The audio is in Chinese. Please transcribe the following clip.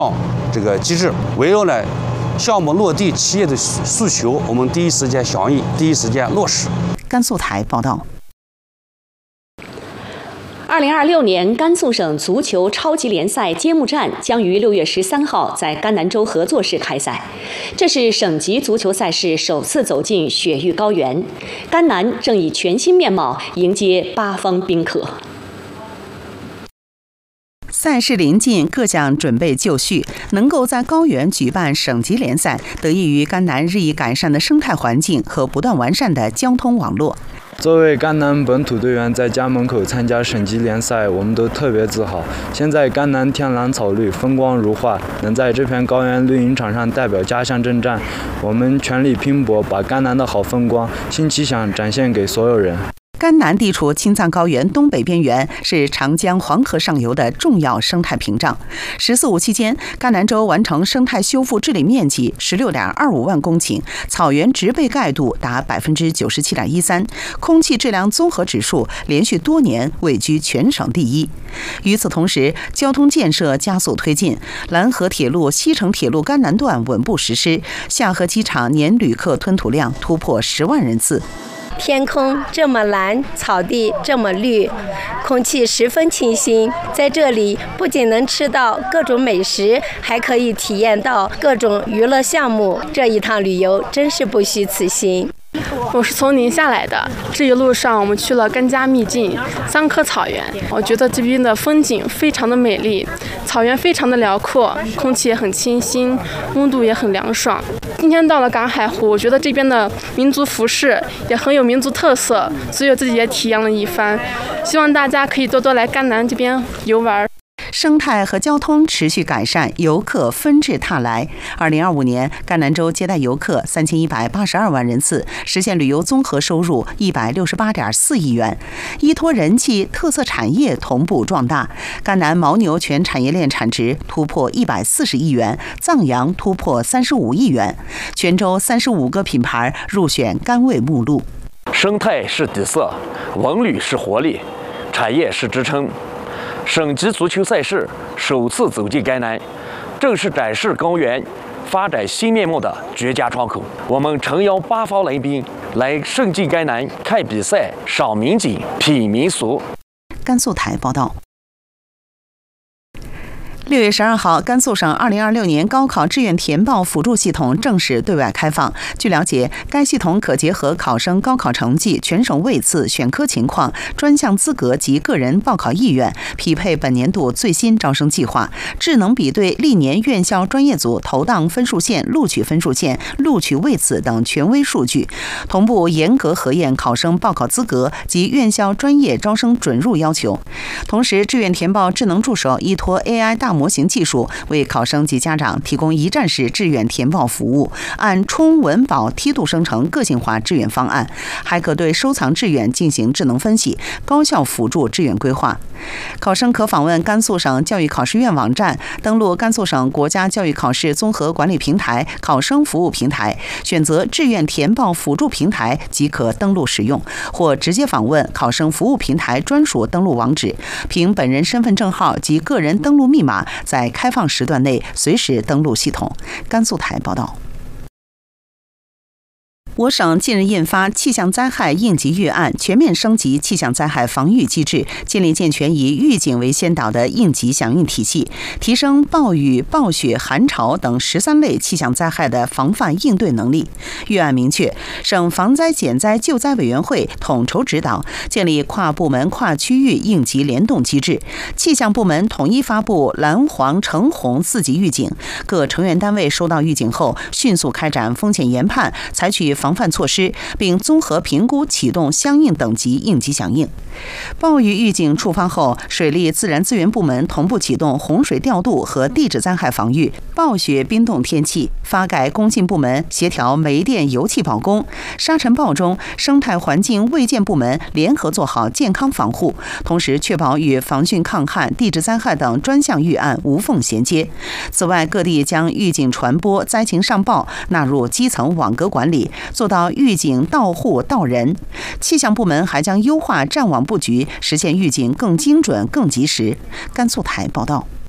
这个机制，围绕呢项目落地企业的诉求，我们第一时间响应，第一时间落实。 甘肃台报道。 2026年甘肃省足球超级联赛揭幕战将于6月13号在甘南州合作市开赛，这是省级足球赛事首次走进雪域高原，甘南正以全新面貌迎接八方宾客。 赛事临近，各项准备就绪，能够在高原举办省级联赛，得益于甘南日益改善的生态环境和不断完善的交通网络。 作为甘南本土队员，在家门口参加省级联赛，我们都特别自豪。现在甘南天蓝草绿，风光如画，能在这片高原绿茵场上代表家乡征战，我们全力拼搏，把甘南的好风光、新气象展现给所有人。 甘南地处青藏高原东北边缘，是长江、黄河上游的重要生态屏障。“14五”期间，甘南州完成生态修复治理面积16.25万公顷，草原植被盖度达97.13%，空气质量综合指数连续多年位居全省第一。与此同时，交通建设加速推进，兰河铁路西成铁路甘南段稳步实施，下河机场年旅客吞吐量突破10万人次。 天空这么蓝，草地这么绿，空气十分清新。在这里不仅能吃到各种美食，还可以体验到各种娱乐项目。这一趟旅游真是不虚此行。 我是从宁夏来的，这一路上我们去了甘家秘境、桑科草原，我觉得这边的风景非常的美丽，草原非常的辽阔，空气也很清新，温度也很凉爽。今天到了赶海湖，我觉得这边的民族服饰也很有民族特色，所以我自己也体验了一番。希望大家可以多多来甘南这边游玩。 生态和交通持续改善，游客纷至沓来。2025年，甘南州接待游客3182万人次，实现旅游综合收入168.4亿元。依托人气，特色产业同步壮大。甘南牦牛全产业链产值突破140亿元，藏羊突破35亿元。全州35个品牌入选甘味目录。 生态是底色，文旅是活力，产业是支撑。省级足球赛事首次走进甘南，正是展示高原发展新面貌的绝佳窗口。我们诚邀八方来宾来盛尽甘南，看比赛、赏民景、品民俗。 甘肃台报道。6月12号，甘肃省2026年高考志愿填报辅助系统正式对外开放。据了解，该系统可结合考生高考成绩、全省位次、选科情况、专项资格及个人报考意愿，匹配本年度最新招生计划，智能比对历年院校专业组投档分数线、录取分数线、录取位次等权威数据，同步严格核验考生报考资格及院校专业招生准入要求。同时，志愿填报智能助手依托 AI 大模型技术，为考生及家长提供一站式志愿填报服务，按冲、文、保梯度生成个性化志愿方案，还可对收藏志愿进行智能分析，高效辅助志愿规划。考生可访问甘肃省教育考试院网站，登录甘肃省国家教育考试综合管理平台考生服务平台，选择志愿填报辅助平台即可登录使用，或直接访问考生服务平台专属登录网址，凭本人身份证号及个人登录密码，在开放时段内随时登录系统。甘肃台报道。我省近日印发气象灾害应急预案，全面升级气象灾害防御机制，建立健全以预警为先导的应急响应体系，提升暴雨、暴雪、寒潮等13类气象灾害的防范应对能力。预案明确，省防灾减灾救灾委员会统筹指导，建立跨部门、跨区域应急联动机制，气象部门统一发布蓝、黄、橙、红4级预警，各成员单位收到预警后，迅速开展风险研判，采取防范措施，并综合评估启动相应等级应急响应。暴雨预警触发后，水利自然资源部门同步启动洪水调度和地质灾害防御；暴雪冰冻天气，发改工信部门协调煤电油气保供；沙尘暴中，生态环境卫健部门联合做好健康防护，同时确保与防汛抗旱、地质灾害等专项预案无缝衔接。此外，各地将预警传播、灾情上报纳入基层网格管理，做到预警到户到人。气象部门还将优化战网布局，实现预警更精准、更及时。甘肃台报道。